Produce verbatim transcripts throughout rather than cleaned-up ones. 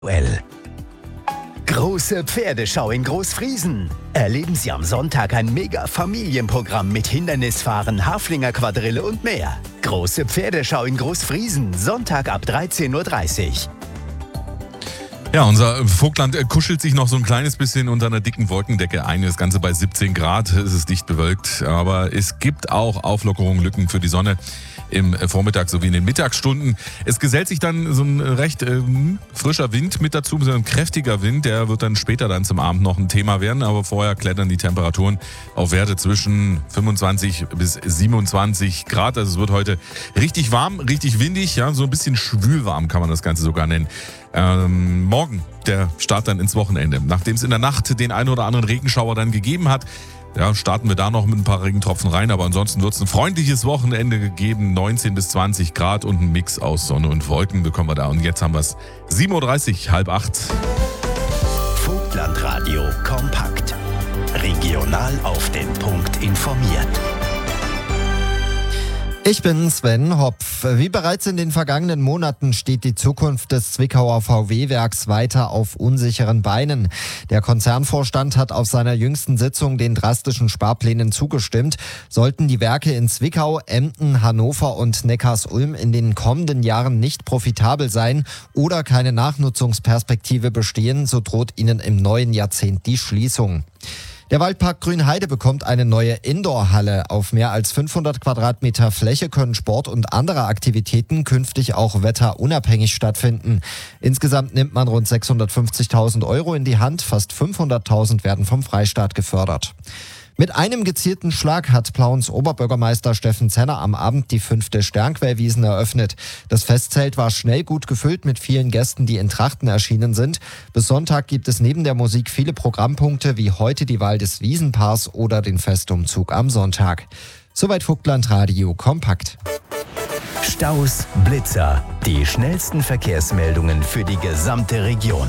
Well. Große Pferdeschau in Großfriesen. Erleben Sie am Sonntag ein Mega-Familienprogramm mit Hindernisfahren, Haflinger Quadrille und mehr. Große Pferdeschau in Großfriesen, Sonntag ab dreizehn Uhr dreißig. Ja, unser Vogtland kuschelt sich noch so ein kleines bisschen unter einer dicken Wolkendecke ein. Das Ganze bei siebzehn Grad, es ist dicht bewölkt. Aber es gibt auch Auflockerungen, Lücken für die Sonne im Vormittag sowie in den Mittagsstunden. Es gesellt sich dann so ein recht äh, frischer Wind mit dazu, so ein kräftiger Wind. Der wird dann später dann zum Abend noch ein Thema werden. Aber vorher klettern die Temperaturen auf Werte zwischen fünfundzwanzig bis siebenundzwanzig Grad. Also es wird heute richtig warm, richtig windig, ja, so ein bisschen schwülwarm kann man das Ganze sogar nennen. Ähm, morgen der Start dann ins Wochenende. Nachdem es in der Nacht den einen oder anderen Regenschauer dann gegeben hat, ja, starten wir da noch mit ein paar Regentropfen rein. Aber ansonsten wird es ein freundliches Wochenende gegeben. neunzehn bis zwanzig Grad und ein Mix aus Sonne und Wolken bekommen wir da. Und jetzt haben wir es sieben Uhr dreißig, halb acht. Vogtlandradio kompakt. Regional auf den Punkt informiert. Ich bin Sven Hopf. Wie bereits in den vergangenen Monaten steht die Zukunft des Zwickauer V W-Werks weiter auf unsicheren Beinen. Der Konzernvorstand hat auf seiner jüngsten Sitzung den drastischen Sparplänen zugestimmt. Sollten die Werke in Zwickau, Emden, Hannover und Neckarsulm in den kommenden Jahren nicht profitabel sein oder keine Nachnutzungsperspektive bestehen, so droht ihnen im neuen Jahrzehnt die Schließung. Der Waldpark Grünheide bekommt eine neue Indoor-Halle. Auf mehr als fünfhundert Quadratmeter Fläche können Sport und andere Aktivitäten künftig auch wetterunabhängig stattfinden. Insgesamt nimmt man rund sechshundertfünfzigtausend Euro in die Hand, fast fünfhunderttausend werden vom Freistaat gefördert. Mit einem gezielten Schlag hat Plauens Oberbürgermeister Steffen Zenner am Abend die fünfte Sternquellwiesen eröffnet. Das Festzelt war schnell gut gefüllt mit vielen Gästen, die in Trachten erschienen sind. Bis Sonntag gibt es neben der Musik viele Programmpunkte, wie heute die Wahl des Wiesenpaars oder den Festumzug am Sonntag. Soweit Vogtlandradio kompakt. Staus, Blitzer, die schnellsten Verkehrsmeldungen für die gesamte Region.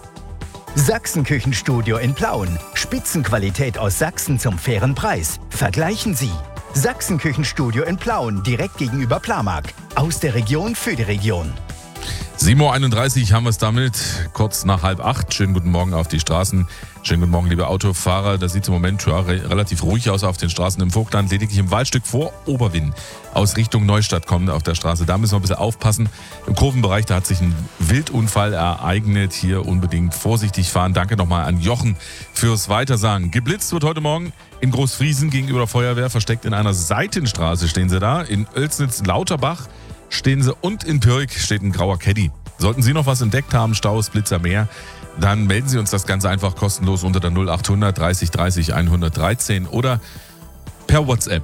Sachsenküchenstudio in Plauen. Spitzenqualität aus Sachsen zum fairen Preis. Vergleichen Sie. Sachsenküchenstudio in Plauen, direkt gegenüber Plamark. Aus der Region für die Region. sieben Uhr einunddreißig haben wir es damit, kurz nach halb acht. Schönen guten Morgen auf die Straßen. Schönen guten Morgen, liebe Autofahrer. Das sieht im Moment ja, re- relativ ruhig aus auf den Straßen im Vogtland. Lediglich im Waldstück vor Oberwinn aus Richtung Neustadt kommt auf der Straße. Da müssen wir ein bisschen aufpassen. Im Kurvenbereich, da hat sich ein Wildunfall ereignet. Hier unbedingt vorsichtig fahren. Danke nochmal an Jochen fürs Weitersagen. Geblitzt wird heute Morgen in Großfriesen gegenüber der Feuerwehr. Versteckt in einer Seitenstraße stehen sie da. In Oelsnitz-Lauterbach stehen sie und in Pirk steht ein grauer Caddy. Sollten Sie noch was entdeckt haben, Staus, Blitzer, mehr, dann melden Sie uns das ganz einfach kostenlos unter der null achthundert dreißig dreißig hundertdreizehn oder per WhatsApp.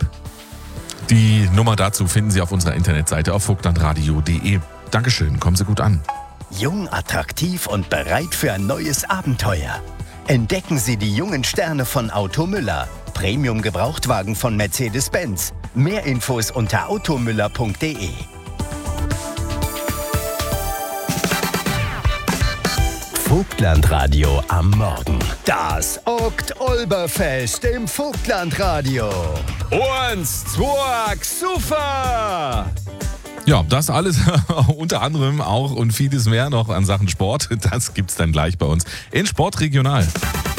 Die Nummer dazu finden Sie auf unserer Internetseite auf vogtlandradio punkt de. Dankeschön, kommen Sie gut an. Jung, attraktiv und bereit für ein neues Abenteuer. Entdecken Sie die jungen Sterne von Auto Müller. Premium-Gebrauchtwagen von Mercedes-Benz. Mehr Infos unter automüller punkt de. Vogtlandradio am Morgen. Das Okt-Olberfest im Vogtlandradio. Eins, zwei, super! Ja, das alles unter anderem auch und vieles mehr noch an Sachen Sport. Das gibt's dann gleich bei uns in Sport Regional.